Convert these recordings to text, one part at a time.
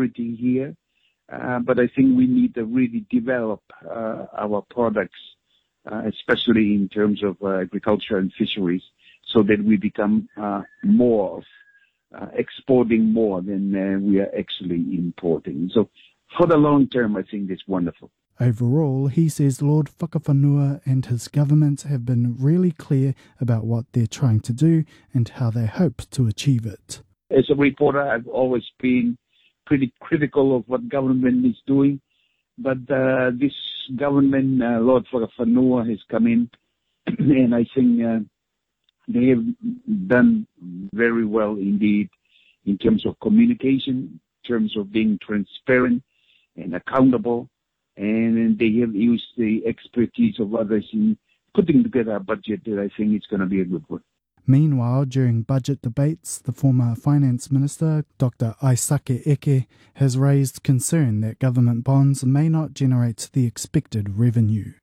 priority here. But I think we need to really develop our products, especially in terms of agriculture and fisheries, so that we become more exporting more than we are actually importing. So for the long term, I think it's wonderful. Overall, he says Lord Whakawhanua and his government have been really clear about what they're trying to do and how they hope to achieve it. As a reporter, I've always been pretty critical of what government is doing, but this government, Lord Whakawhanua, has come in, and I think they have done very well indeed in terms of communication, in terms of being transparent and accountable, and they have used the expertise of others in putting together a budget that I think is going to be a good one. Meanwhile, during budget debates, the former Finance Minister, Dr. Aisake Eke, has raised concern that government bonds may not generate the expected revenue.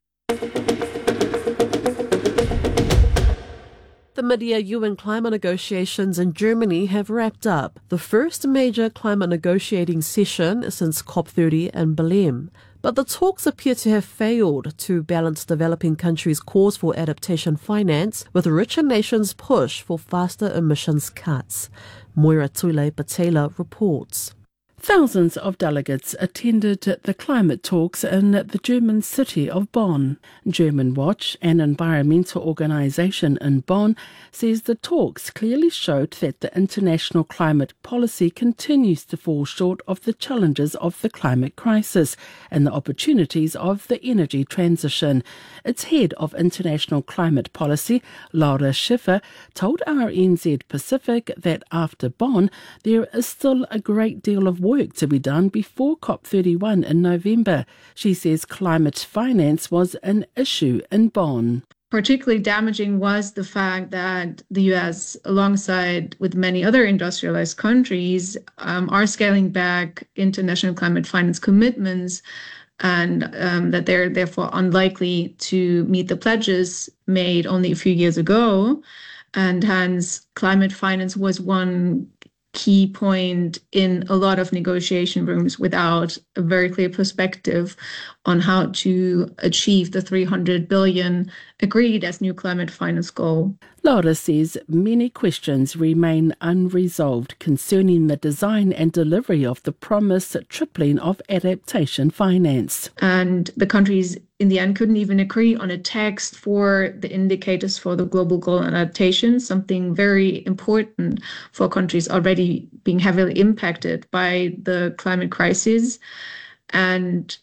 The mid-year UN climate negotiations in Germany have wrapped up, the first major climate negotiating session since COP30 in Berlin. But the talks appear to have failed to balance developing countries' calls for adaptation finance with richer nations' push for faster emissions cuts. Moira Tule Patela reports. Thousands of delegates attended the climate talks in the German city of Bonn. German Watch, an environmental organisation in Bonn, says the talks clearly showed that the international climate policy continues to fall short of the challenges of the climate crisis and the opportunities of the energy transition. Its head of international climate policy, Laura Schiffer, told RNZ Pacific that after Bonn, there is still a great deal of work to be done before COP31 in November. She says climate finance was an issue in Bonn. Particularly damaging was the fact that the US, alongside with many other industrialized countries, are scaling back international climate finance commitments, and that they're therefore unlikely to meet the pledges made only a few years ago. And hence, climate finance was one key point in a lot of negotiation rooms without a very clear perspective on how to achieve the 300 billion agreed as new climate finance goal. Laura says many questions remain unresolved concerning the design and delivery of the promised tripling of adaptation finance. And the countries in the end couldn't even agree on a text for the indicators for the global goal on adaptation, something very important for countries already being heavily impacted by the climate crisis. And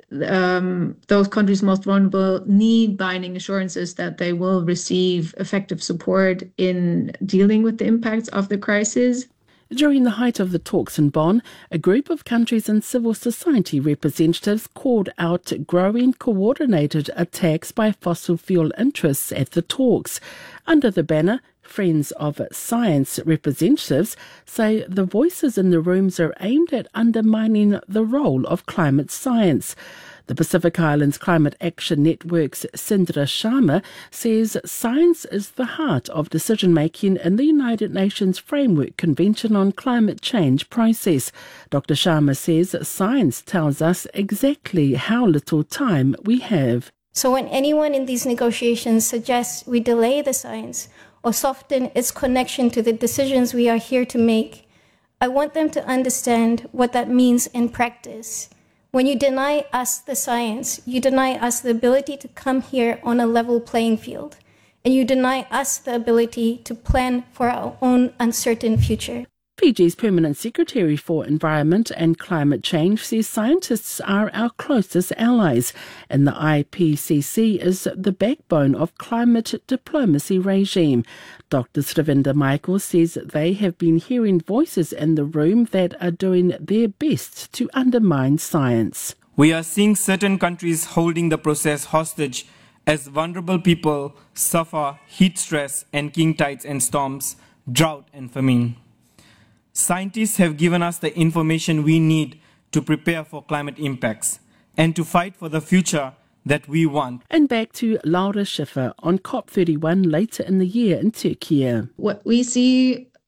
those countries most vulnerable need binding assurances that they will receive effective support in dealing with the impacts of the crisis. During the height of the talks in Bonn, a group of countries and civil society representatives called out growing coordinated attacks by fossil fuel interests at the talks. Under the banner, Friends of Science representatives say the voices in the rooms are aimed at undermining the role of climate science. The Pacific Islands Climate Action Network's Sindra Sharma says science is the heart of decision-making in the United Nations Framework Convention on Climate Change process. Dr. Sharma says science tells us exactly how little time we have. So when anyone in these negotiations suggests we delay the science or soften its connection to the decisions we are here to make, I want them to understand what that means in practice. When you deny us the science, you deny us the ability to come here on a level playing field, and you deny us the ability to plan for our own uncertain future. Fiji's Permanent Secretary for Environment and Climate Change says scientists are our closest allies, and the IPCC is the backbone of climate diplomacy regime. Dr. Sravinda Michael says they have been hearing voices in the room that are doing their best to undermine science. We are seeing certain countries holding the process hostage as vulnerable people suffer heat stress and king tides and storms, drought and famine. Scientists have given us the information we need to prepare for climate impacts and to fight for the future that we want. And back to Laura Schiffer on COP31 later in the year in Turkey. What we see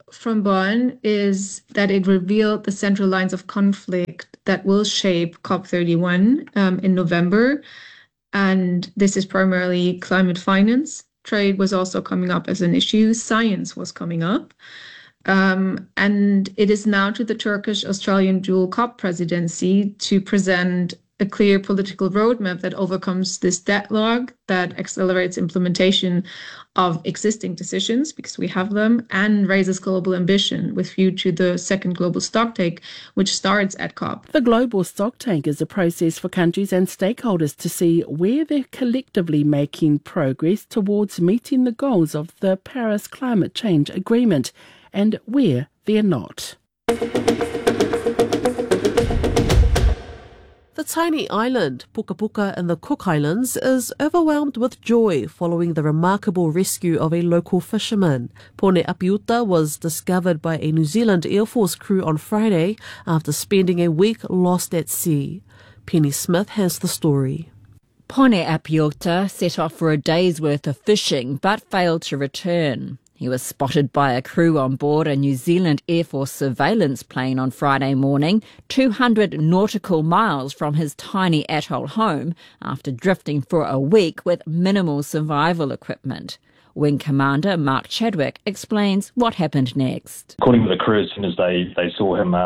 from Bonn is that it revealed the central lines of conflict that will shape COP31 in November. And this is primarily climate finance. Trade was also coming up as an issue. Science was coming up. And it is now to the Turkish-Australian dual COP presidency to present a clear political roadmap that overcomes this deadlock, that accelerates implementation of existing decisions, because we have them, and raises global ambition with view to the second global stocktake, which starts at COP. The global stocktake is a process for countries and stakeholders to see where they're collectively making progress towards meeting the goals of the Paris Climate Change Agreement and where they're not. The tiny island, Puka Puka in the Cook Islands, is overwhelmed with joy following the remarkable rescue of a local fisherman. Pone Apiuta was discovered by a New Zealand Air Force crew on Friday after spending a week lost at sea. Penny Smith has the story. Pone Apiuta set off for a day's worth of fishing but failed to return. He was spotted by a crew on board a New Zealand Air Force surveillance plane on Friday morning, 200 nautical miles from his tiny atoll home, after drifting for a week with minimal survival equipment. Wing Commander Mark Chadwick explains what happened next. According to the crew, as soon as they saw him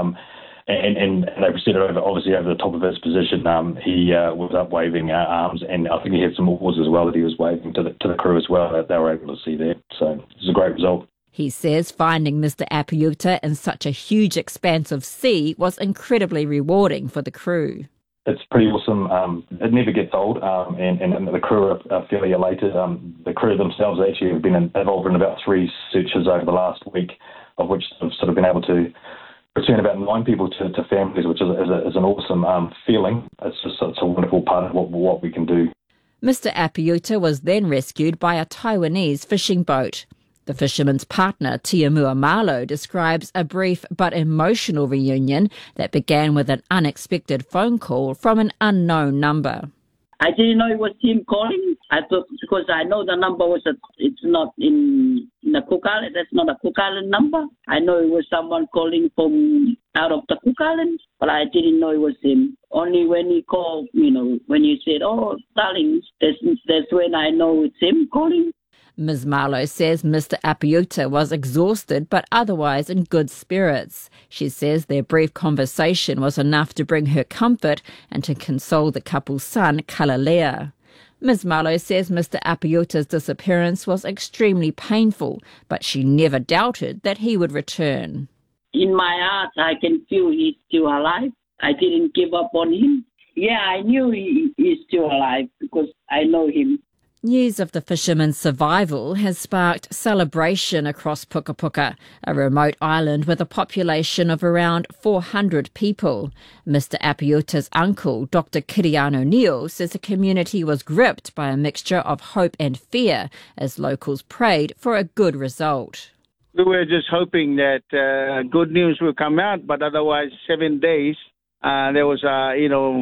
and they proceeded over the top of his position, he was up waving arms, and I think he had some oars as well that he was waving to the crew as well that they were able to see there. So it was a great result. He says finding Mr. Apiuta in such a huge expanse of sea was incredibly rewarding for the crew. It's pretty awesome. It never gets old, and the crew are fairly elated. The crew themselves actually have been involved in about 3 searches over the last week, of which they've sort of been able to return about 9 people to families, which is an awesome feeling. It's a wonderful part of what we can do. Mr. Apiuta was then rescued by a Taiwanese fishing boat. The fisherman's partner, Tiamua Malo, describes a brief but emotional reunion that began with an unexpected phone call from an unknown number. I didn't know it was him calling. I thought, because I know the number it's not in the Cook Island. That's not a Cook Island number. I know it was someone calling from out of the Cook Islands, but I didn't know it was him. Only when he called, when you said, "Oh, darling," that's when I know it's him calling. Ms. Marlowe says Mr. Apiuta was exhausted but otherwise in good spirits. She says their brief conversation was enough to bring her comfort and to console the couple's son, Kalalea. Ms. Marlowe says Mr. Apiuta's disappearance was extremely painful, but she never doubted that he would return. In my heart, I can feel he's still alive. I didn't give up on him. Yeah, I knew he's still alive because I know him. News of the fisherman's survival has sparked celebration across Puka Puka, a remote island with a population of around 400 people. Mr. Apiuta's uncle, Dr. Kirian O'Neill, says the community was gripped by a mixture of hope and fear as locals prayed for a good result. We were just hoping that good news will come out, but otherwise 7 days, there was a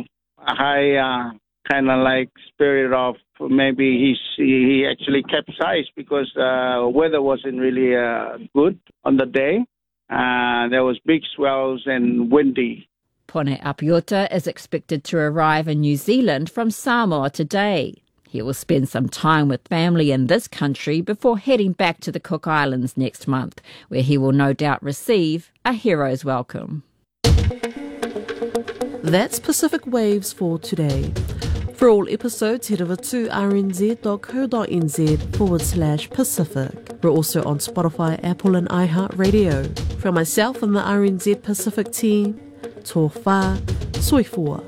high kind of like spirit of maybe he actually capsized because weather wasn't really good on the day. There was big swells and windy. Pone Apiuta is expected to arrive in New Zealand from Samoa today. He will spend some time with family in this country before heading back to the Cook Islands next month, where he will no doubt receive a hero's welcome. That's Pacific Waves for today. For all episodes, head over to rnz.co.nz/Pacific. We're also on Spotify, Apple and iHeartRadio. From myself and the RNZ Pacific team, tō whā, soifua.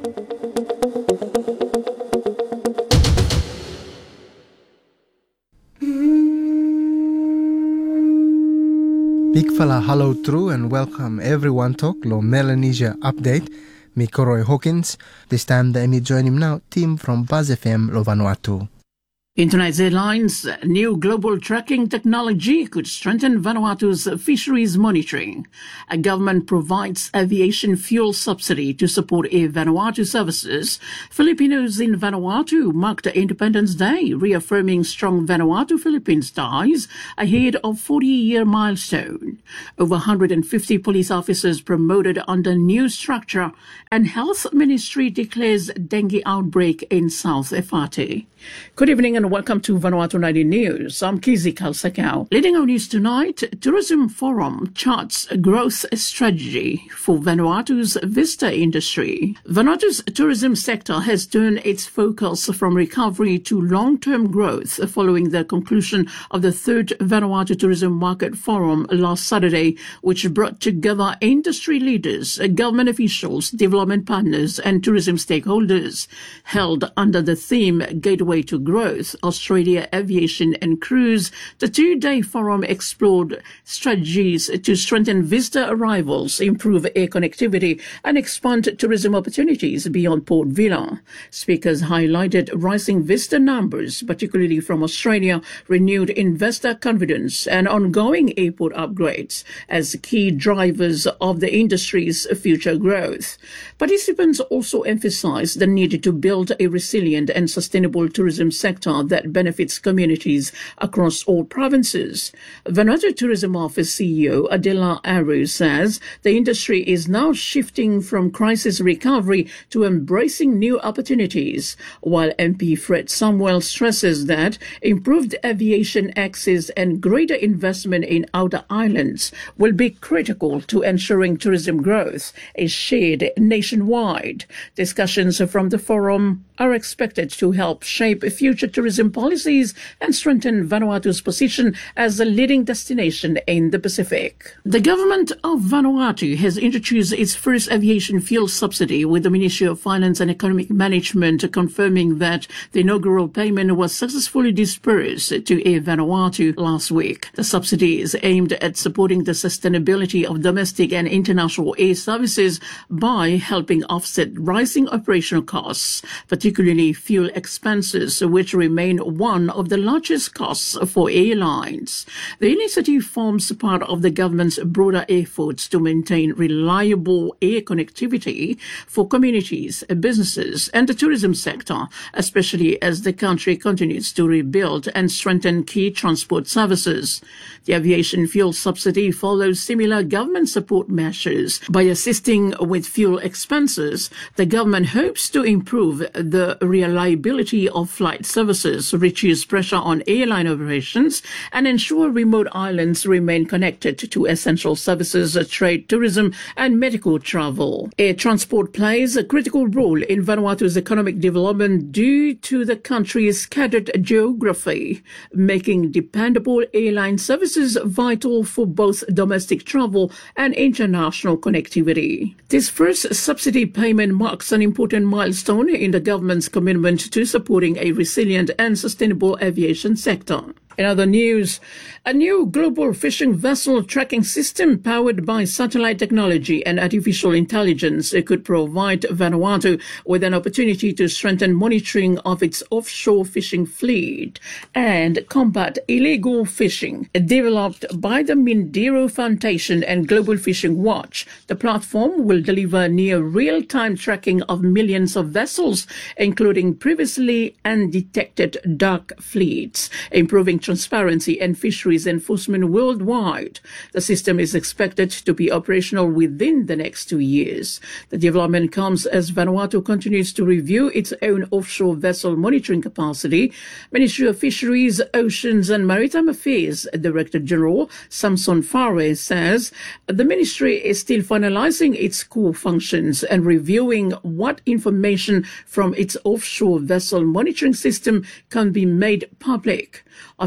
Big fala hello true and welcome everyone to Lo Melanesia Update. Me Koroi Hawkins. This time the me join him now team from Buzz FM Lo Vanuatu. In tonight's headlines, new global tracking technology could strengthen Vanuatu's fisheries monitoring. A government provides aviation fuel subsidy to support Air Vanuatu services. Filipinos in Vanuatu marked Independence Day, reaffirming strong Vanuatu-Philippines ties ahead of 40-year milestone. Over 150 police officers promoted under new structure, and Health Ministry declares dengue outbreak in South Efate. Good evening and welcome to Vanuatu 90 News. I'm Kizi Kalsakau. Leading our news tonight, Tourism Forum charts a growth strategy for Vanuatu's vista industry. Vanuatu's tourism sector has turned its focus from recovery to long-term growth following the conclusion of the third Vanuatu Tourism Market Forum last Saturday, which brought together industry leaders, government officials, development partners and tourism stakeholders. Held under the theme Gateway to Growth, Australia Aviation and Cruise, the two-day forum explored strategies to strengthen visitor arrivals, improve air connectivity and expand tourism opportunities beyond Port Vila. Speakers highlighted rising visitor numbers, particularly from Australia, renewed investor confidence and ongoing airport upgrades as key drivers of the industry's future growth. Participants also emphasized the need to build a resilient and sustainable tourism sector that benefits communities across all provinces. Vanuatu Tourism Office CEO Adela Aru says the industry is now shifting from crisis recovery to embracing new opportunities, while MP Fred Samuel stresses that improved aviation access and greater investment in outer islands will be critical to ensuring tourism growth is shared nationwide. Discussions from the forum are expected to help shape future tourism policies and strengthen Vanuatu's position as a leading destination in the Pacific. The government of Vanuatu has introduced its first aviation fuel subsidy, with the Ministry of Finance and Economic Management confirming that the inaugural payment was successfully dispersed to Air Vanuatu last week. The subsidy is aimed at supporting the sustainability of domestic and international air services by helping offset rising operational costs, particularly fuel expenses, which remain one of the largest costs for airlines. The initiative forms part of the government's broader efforts to maintain reliable air connectivity for communities, businesses and the tourism sector, especially as the country continues to rebuild and strengthen key transport services. The aviation fuel subsidy follows similar government support measures. By assisting with fuel expenses, the government hopes to improve the reliability of flight services, reduce pressure on airline operations, and ensure remote islands remain connected to essential services, trade, tourism, and medical travel. Air transport plays a critical role in Vanuatu's economic development due to the country's scattered geography, making dependable airline services vital for both domestic travel and international connectivity. This first subsidy payment marks an important milestone in the government's commitment to supporting a resilient and sustainable aviation sector. In other news, a new global fishing vessel tracking system powered by satellite technology and artificial intelligence could provide Vanuatu with an opportunity to strengthen monitoring of its offshore fishing fleet and combat illegal fishing. Developed by the Mindero Foundation and Global Fishing Watch, the platform will deliver near real-time tracking of millions of vessels, including previously undetected dark fleets, improving transparency and fisheries enforcement worldwide. The system is expected to be operational within the next 2 years. The development comes as Vanuatu continues to review its own offshore vessel monitoring capacity. Ministry of Fisheries, Oceans and Maritime Affairs Director General Samson Fare says the ministry is still finalizing its core functions and reviewing what information from its offshore vessel monitoring system can be made public.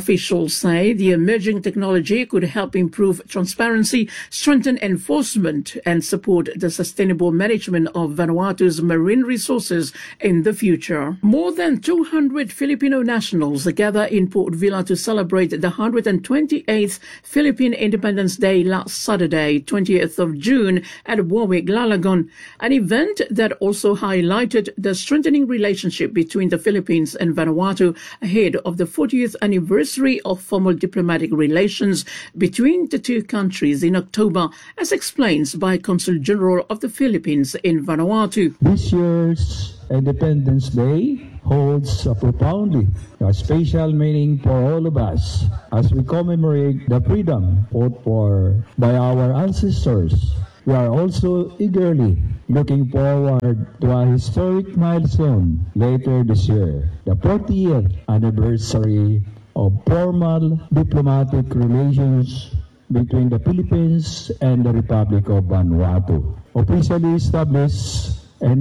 Officials say the emerging technology could help improve transparency, strengthen enforcement, and support the sustainable management of Vanuatu's marine resources in the future. More than 200 Filipino nationals gather in Port Vila to celebrate the 128th Philippine Independence Day last Saturday, 20th of June, at Warwick Lalagon, an event that also highlighted the strengthening relationship between the Philippines and Vanuatu ahead of the 40th anniversary of formal diplomatic relations between the two countries in October, as explained by Consul General of the Philippines in Vanuatu. This year's Independence Day holds a profoundly special meaning for all of us as we commemorate the freedom fought for by our ancestors. We are also eagerly looking forward to a historic milestone later this year, the 40th anniversary of formal diplomatic relations between the Philippines and the Republic of Vanuatu, officially established in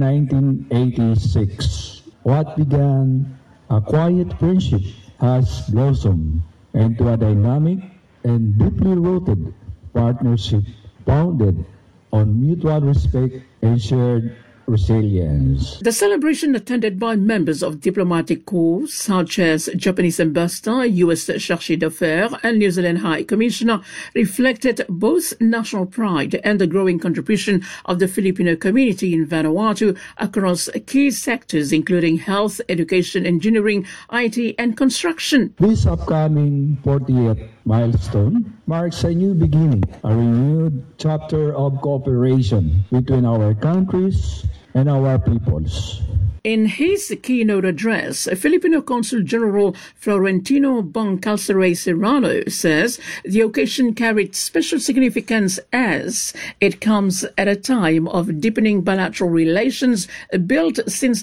1986. What began a quiet friendship has blossomed into a dynamic and deeply rooted partnership founded on mutual respect and shared resilience. The celebration, attended by members of diplomatic corps such as Japanese Ambassador, U.S. Chargé d'Affaires, and New Zealand High Commissioner, reflected both national pride and the growing contribution of the Filipino community in Vanuatu across key sectors including health, education, engineering, IT, and construction. This upcoming 40th milestone marks a new beginning, a renewed chapter of cooperation between our countries and our peoples. In his keynote address, Filipino Consul General Florentino Boncalceres Serrano says the occasion carried special significance as it comes at a time of deepening bilateral relations built since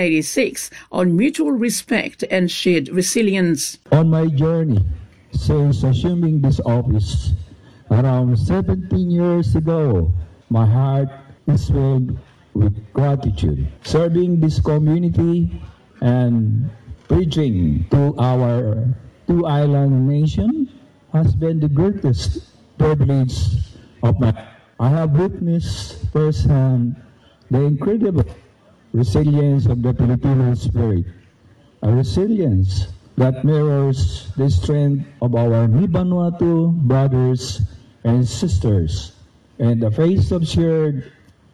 1986 on mutual respect and shared resilience. On my journey since assuming this office around 17 years ago, my heart is filled with gratitude. Serving this community and preaching to our two-island nation has been the greatest privilege of my life. I have witnessed firsthand the incredible resilience of the Filipino spirit, a resilience that mirrors the strength of our Vanuatu brothers and sisters in the face of shared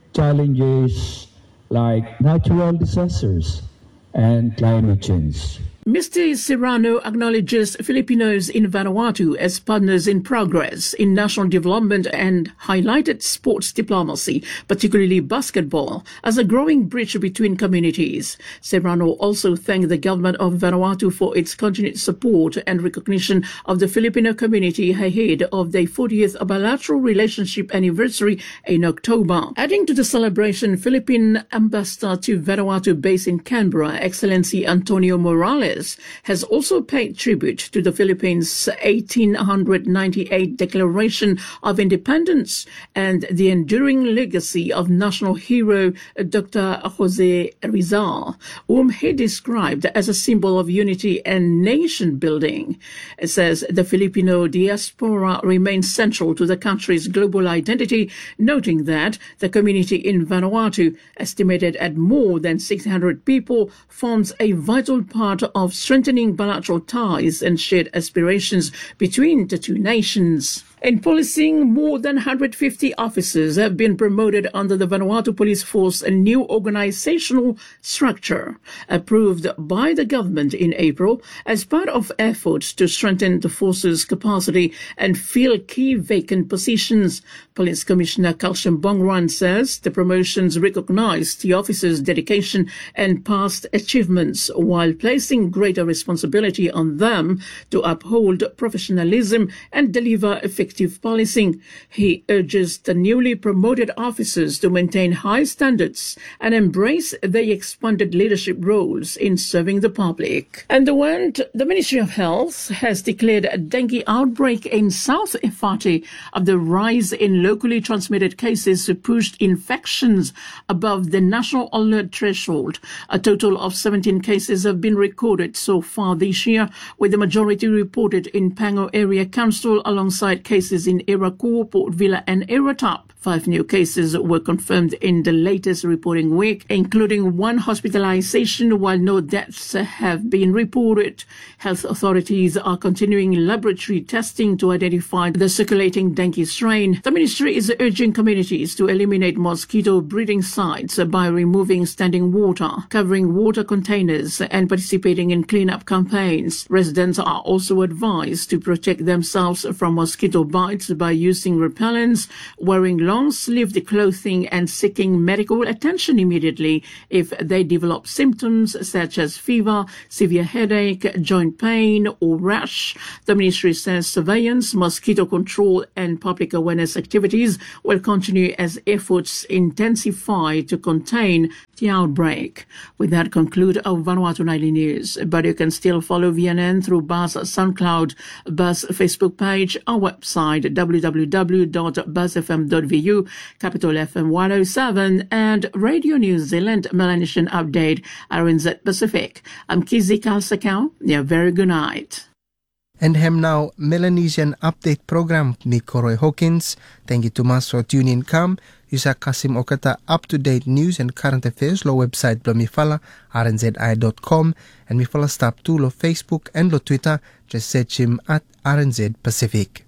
challenges like natural disasters and climate change. Mr. Serrano acknowledges Filipinos in Vanuatu as partners in progress in national development and highlighted sports diplomacy, particularly basketball, as a growing bridge between communities. Serrano also thanked the government of Vanuatu for its continued support and recognition of the Filipino community ahead of their 40th bilateral relationship anniversary in October. Adding to the celebration, Philippine Ambassador to Vanuatu based in Canberra, Excellency Antonio Morales, has also paid tribute to the Philippines' 1898 Declaration of Independence and the enduring legacy of national hero Dr. Jose Rizal, whom he described as a symbol of unity and nation building. It says the Filipino diaspora remains central to the country's global identity, noting that the community in Vanuatu, estimated at more than 600 people, forms a vital part of strengthening bilateral ties and shared aspirations between the two nations. In policing, more than 150 officers have been promoted under the Vanuatu Police Force, a new organizational structure approved by the government in April as part of efforts to strengthen the force's capacity and fill key vacant positions. Police Commissioner Kalsham Bongran says the promotions recognize the officers' dedication and past achievements while placing greater responsibility on them to uphold professionalism and deliver effective effective policing. He urges the newly promoted officers to maintain high standards and embrace their expanded leadership roles in serving the public. And the Ministry of Health has declared a dengue outbreak in South Efate of the rise in locally transmitted cases pushed infections above the national alert threshold. A total of 17 cases have been recorded so far this year, with the majority reported in Pango Area Council alongside cases in Erakuo, Port Vila and Eratap. 5 new cases were confirmed in the latest reporting week, including 1 hospitalization, while no deaths have been reported. Health authorities are continuing laboratory testing to identify the circulating dengue strain. The ministry is urging communities to eliminate mosquito breeding sites by removing standing water, covering water containers and participating in cleanup campaigns. Residents are also advised to protect themselves from mosquito bites by using repellents, wearing long-sleeved clothing and seeking medical attention immediately if they develop symptoms such as fever, severe headache, joint pain or rash. The ministry says surveillance, mosquito control and public awareness activities will continue as efforts intensify to contain the outbreak. With that, conclude our Vanuatu Nightly News. But you can still follow VNN through Buzz SoundCloud, Buzz Facebook page, our website www.buzzfm.vu, Capital FM 107 and Radio New Zealand Melanesian Update, RNZ Pacific. I'm Kizzy Kalsakau. Yeah, very good night. And hem now Melanesian Update program ni Koroy Hawkins. Thank you to mas for tuning come. Yusa Kasim Okata up-to-date news and current affairs lo website blo mifala rnzi.com and mifala stop to lo Facebook and lo Twitter. Just search him at RNZ Pacific.